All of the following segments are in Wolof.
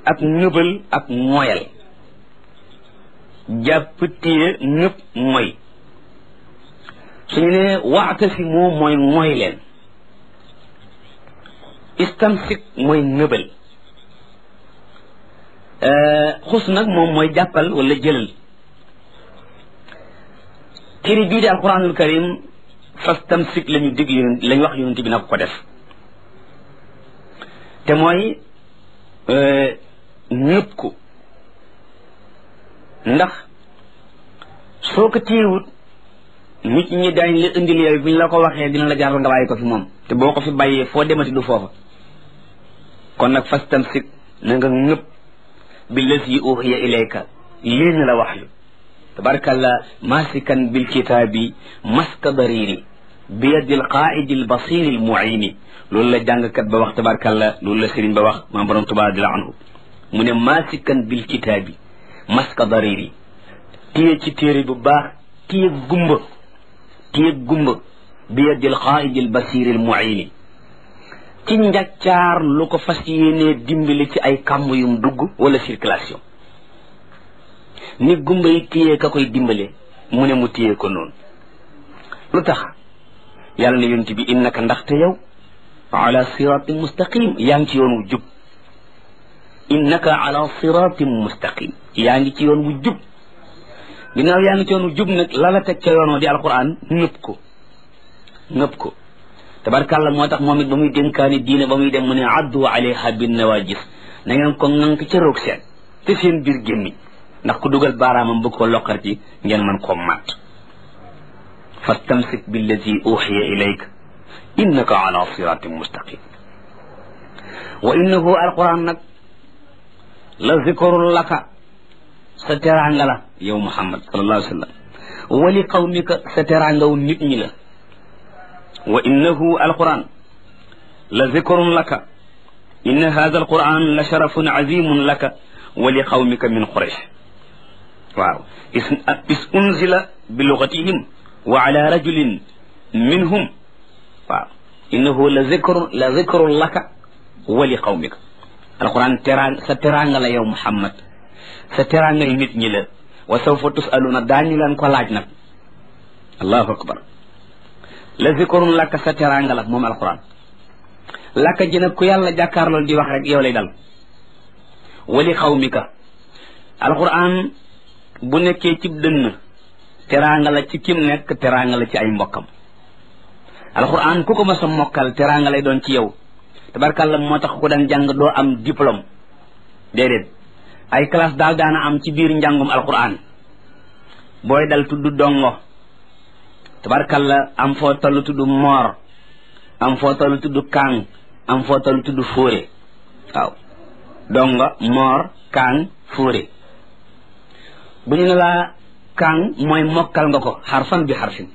ak ngëbal ak moyal jàpp téye ngëb moy suñu ne wa'tasimu mooy moy leen istamsik mooy ngëbal xus nag moom mooy jàppal wala jëlal téere bii di alquranul karim fastamsik lañu dig lañu wax yonent bi nag ko def te mooy ñëpp ko ndax soo ko téyewut nit ñi daañ la indil yooyu bu ñu la ko waxee dina la jaaral nga bàyyi ko fi moom te boo ko fi bàyyee foo demati du foofa kon nag fastamsik na nga ñëpp billazi uhiya ilayka lii ñu la wax yu tabarakallah masikan bilkitaabi maska dariri biyadi alqaidi albasiri almuini loolu la jàngkat ba wax tabarakallah loolu la sëriñ ba wax maam borom Tuubaa radiyallahu anhu mu ne masikan bilkitaabi maska dariri téye ci téere bu baax téye gumba biyadi alqaidi albasiri almuini ci njàccaar lu ko fas yéenee dimbali ci ay kàmm yum dugg wala circulation ni gumba yi téye ka koy dimbale mu ne mu téye ko noonu lu tax yàlla ne yonent bi innaka ndaxte yow ala siratin mustaqim yaa ngi ci yoon wu jub innaka ala siratin mustaqim yaa ngi ci yoon wu jub ginnaaw yaa ngi ci yoon wu jub nag la la teg ca yoonoo di alquran ngëpp ko tabarkàlla moo tax moom it ba muy dénkaani diine ba muy dem mu ne addu alayha bin nawajis na ngeen ko ŋànk ca roog seen te seen biir gémmiñ ndax ku dugal baaraamam bëgg ko loqar ci ngeen mën koo màtt fastamsik billadi uxiya ilayka innaka ala siratin mustaqim wa innahu alquran nag la zikrun laka sa teraanga la yow muhammad sallallahu alayhi wa sallam wa li qawmika sa teraangaw nit ñi la wa innahu alquran la zikrun laka inna hada alquran la sharafun azimun laka wa li qawmika min quraish waaw is unzila bi lugatihim wa ala rajulin minhum waaw innahu la zikrun laka wa li qawmika alquran sa teraanga la yow muhammad sa teraanga yi nit ñi la wa sawfa tusaluna daañu leen ko laaj nag allahu akbar la zikrun laka sa teraanga la moom alquran laka ji nag ku yàlla jàkkaarlool di wax rek yow lay dal wa li qawmika alquran bu nekkee ci dënn teraanga la ci kim nekk teraanga la ci ay mbokkam alquran ku ko mas a mokkal teraanga lay doon ci yow tabarkàlla moo tax ku daan jàng doo am diplôme déedéet ay classe daal daana am ci biir njàngum alquran booy dal tudd dongo tabarkàlla am foo toll tudd moor am foo toll tudd kaang am foo toll tudd fóore waaw dongo moor kaang fóore bu ñu ne laa kaang mooy mokkal nga ko xarfan bi xarfin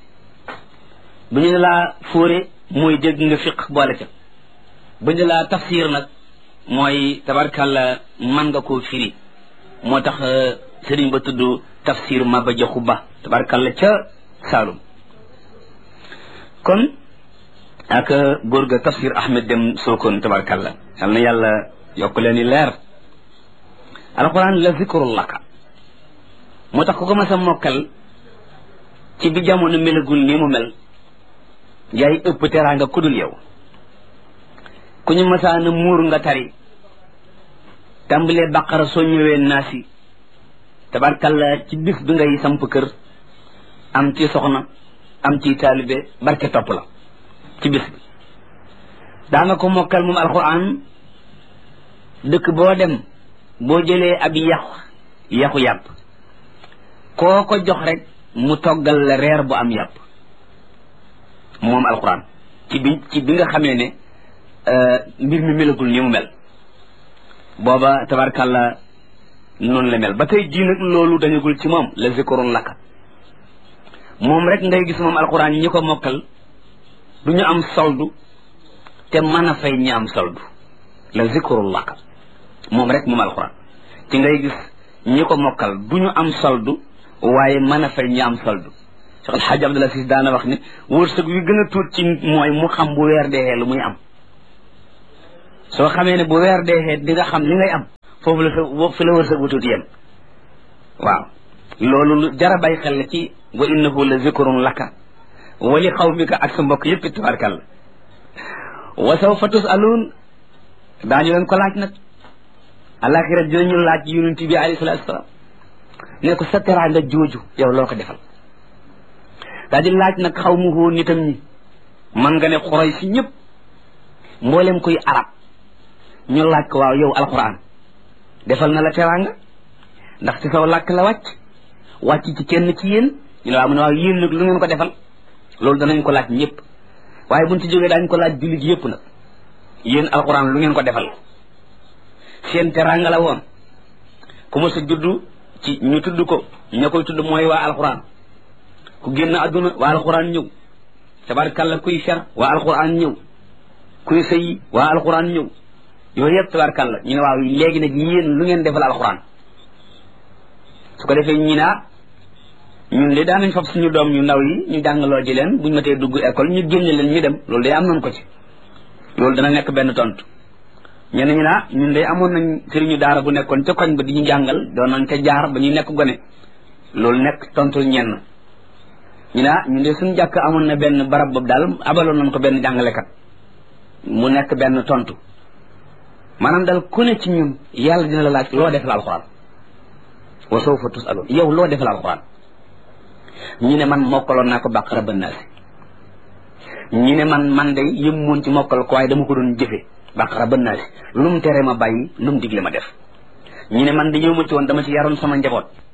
bu ñu ne laa fóore mooy dégg nga fiq boole ca bu ñu ne laa tafsir nag mooy tabarkàlla man nga koo firi moo tax sëriñ ba tudd tafsir Maba Jaxu Ba tabarkàlla ca Saalum kon ak góor ga tafsir Ahmed Dem Sokone tabarkàlla yal na yàlla yokk leen i leer alquran la zikrul laka moo tax ku ko mas a mokkal ci bi jamono melagul nii mu mel yaay ëpp teraanga kudul yow ku ñu masaana muur nga tari tàmbalee baqara soo ñëwee naasi tabarkalla ci bis bi ngay samp kër am ci soxna am ci taalibe barke topp la ci bis bi daanga ko mokkal moom alquran dëkk boo dem boo jëlee ab yaxu yàpp koo ko jox rek mu toggal la reer bu am yàpp moom alquran ci bi nga xamee ne mbir mi melagul ni mu mel booba tabarkàlla noonu la mel ba tey jii nag loolu dañagul ci moom la zikrun laka moom rek ngay gis moom alquran ñi ko mokkal du ñu am soldu te mën a fay ñi am soldu la zikrun laka moom rek moom alquran ci ngay gis ñi ko mokkal du ñu am soldu waaye mën a fay ñi am soldu Cheikh El Hadj Abdoul Aziz daana wax ne wërsëg wi gën a tuut ci mooy mu xam bu weer deexee lu muy am soo xamee ne bu weer deexee di nga xam li ngay am foofu la fi la wër sa wutut yem waaw loolu lu jara bàyyi xel la ci wa innahu la zikrun laka wa li qawmika ak sa mbokk yëpp tabarkàlla wa sawfa tusaluun daañu leen ko laaj nag alaxira dinañu laaj yonent bi alayhi salaatu wasalaam ne ko sa teraanga jooju yow loo ko defal daa di laaj nag xaw mu hoo nitam ñi man nga ne xoroy si ñëpp mboolem kuy arab ñu laaj ko waaw yow alquran defal na la teraanga ndax ci saw làkk la wàcc ci kenn ci yéen ñu ne waaw mu ne waaw yéen nag lu ngeen ko defal loolu danañ ko laaj ñëpp waaye buñ ci jógee daañu ko laaj jullit yëpp nag yéen alquran lu ngeen ko defal seen teraanga la woon ku ma sa juddu ci ñu tudd ko ña koy tudd mooy waa alquran ku génn àdduna waa alquran ñëw tabarkàlla kuy fer waa alquran ñëw kuy sëyi waa alquran ñëw yooyu yëpp tabarkàlla ñu ne waaw léegi nag yéen lu ngeen defal alquran su ko defee ñi naa ñun de daanañ fab suñu doom ñu ndaw yi ñu jàngaloo ji leen buñ ma tee dugg école ñu génne leen ñu dem loolu de am nañ ko ci loolu dana nekk benn tontu ñenn ñi naa ñun de amoon nañ sëriñu daara bu nekkoon ca koñ ba di ñu jàngal doon nañ ca jaar ba ñuy nekk gone loolu nekk tontul ñenn ñu naa ñun de suñu jàkk amoon na benn barab boobu daal abaloon nañ ko benn jàngalekat mu nekk benn tontu maanaam daal ku ne ci ñun yàlla dina la laaj loo defal alxuraan wa sawfa tusaluun yow loo defal alxuraan ñu ne man mokkaloon naa ko bàqara ba naasi ñu ne man de yëmmoon ci mokkal ko waaye dama ko doon jëfe bàqara ba naasi lu mu tere ma bàyyi lu mu digle ma def ñu ne man de ñëw ma ci woon dama ci yaroon sama njaboot